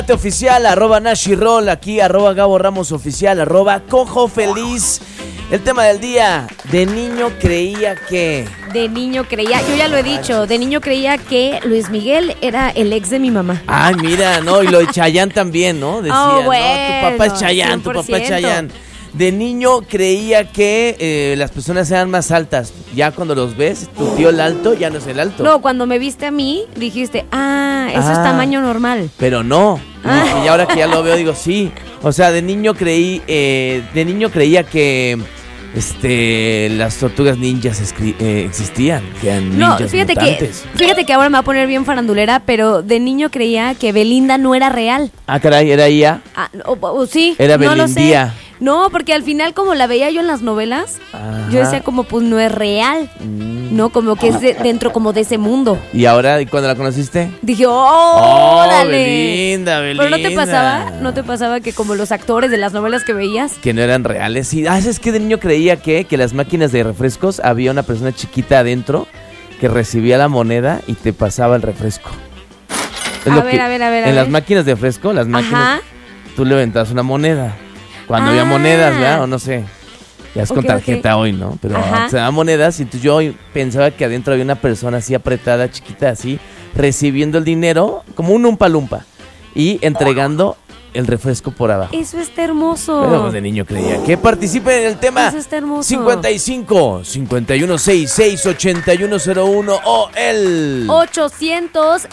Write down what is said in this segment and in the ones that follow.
Oficial, @Nashiroll, aquí @Gabo Ramos Oficial, @Cojo Feliz. El tema del día, de niño creía que... De niño creía, yo ya lo he dicho, de niño creía que Luis Miguel era el ex de mi mamá. Ay, mira, ¿no? Y lo de Chayanne también, ¿no? Decía, bueno, ¿no? Tu papá es Chayanne, 100%. Tu papá es Chayanne. De niño creía que las personas eran más altas. Ya cuando los ves, tu tío el alto ya no es el alto. No, cuando me viste a mí, dijiste, eso es tamaño normal. Pero no. Y ahora que ya lo veo, digo, sí. O sea, de niño creía que las tortugas ninjas existían, que eran ninjas mutantes. Fíjate que ahora me va a poner bien farandulera, pero de niño creía que Belinda no era real. Ah, caray, ¿era ella? Sí. Era no Belindía. Lo sé. No, porque al final como la veía yo en las novelas, ajá, yo decía como pues no es real. No, como que es dentro como de ese mundo. ¿Y ahora, cuando la conociste? Dije, ¡órale! Belinda. Pero ¿no te pasaba que como los actores de las novelas que veías? Que no eran reales. Sí, es que de niño creía que las máquinas de refrescos había una persona chiquita adentro que recibía la moneda y te pasaba el refresco. A ver. En las máquinas de refresco, las máquinas, tú le aventabas una moneda. Cuando había monedas, ¿verdad? O no sé. Ya es con tarjeta hoy, ¿no? Pero se daban monedas y entonces yo pensaba que adentro había una persona así apretada, chiquita, así, recibiendo el dinero como un Umpa Lumpa y entregando el refresco por abajo. Eso está hermoso. Pero de niño creía que participen en el tema. Eso está hermoso. 55 5166 8101 o el 800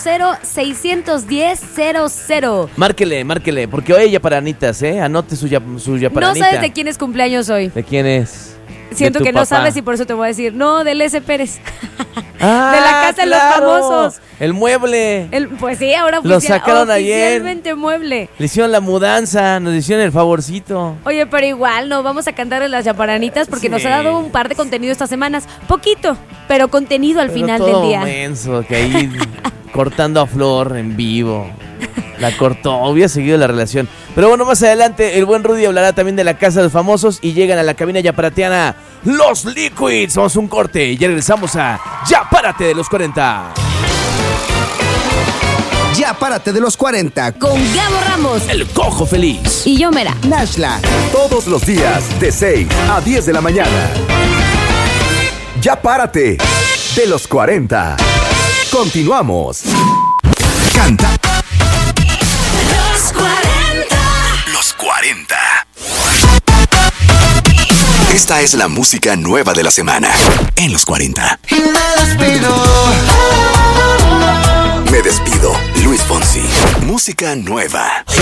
610 00. Márquele, porque hoy hay yaparanitas, anote su yaparanita. No sabes de quién es cumpleaños hoy. ¿De quién es? Siento que no sabes y por eso te voy a decir. No, del S. Pérez. De la Casa de los Famosos. El mueble. Pues sí, ahora lo sacaron oficialmente ayer. Mueble. Le hicieron la mudanza, nos hicieron el favorcito. Oye, pero igual no vamos a cantar en las yaparanitas porque nos ha dado un par de contenido estas semanas. Poquito, pero contenido al final del día. Menso, que ahí cortando a Flor en vivo. La cortó, hubiera seguido la relación. Pero bueno, más adelante el buen Rudy hablará también de la Casa de los Famosos y llegan a la cabina yaparateana los Liquids. Vamos a un corte y ya regresamos a Ya Párate de los 40. Ya Párate de los 40 con Gabo Ramos, el Cojo Feliz y yo Mera Nashla. Todos los días de 6 a 10 de la mañana. Ya Párate de los 40. Continuamos. Canta. Los 40. Esta es la música nueva de la semana en los 40. Me despido, Luis Fonsi. Música nueva.